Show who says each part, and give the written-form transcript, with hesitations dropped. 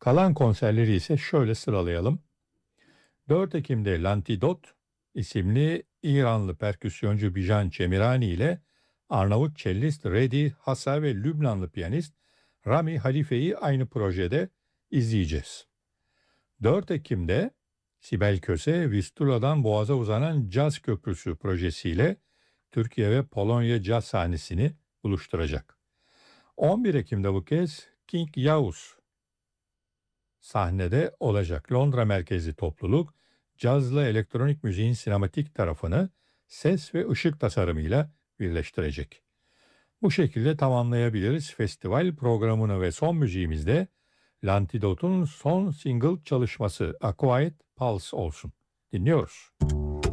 Speaker 1: Kalan konserleri ise şöyle sıralayalım. 4 Ekim'de Lantidot isimli İranlı perküsyoncu Bijan Çemirani ile Arnavut cellist Redi Hassa ve Lübnanlı piyanist Rami Halife'yi aynı projede izleyeceğiz. 4 Ekim'de Sibel Köse Vistula'dan Boğaz'a uzanan Caz Köprüsü projesiyle Türkiye ve Polonya caz sahnesini buluşturacak. 11 Ekim'de bu kez King Yavuz sahnede olacak. Londra merkezli topluluk cazla elektronik müziğin sinematik tarafını ses ve ışık tasarımıyla birleştirecek. Bu şekilde tamamlayabiliriz festival programını ve son müziğimizde Lantidot'un son single çalışması A Quiet Pulse olsun. Dinliyoruz.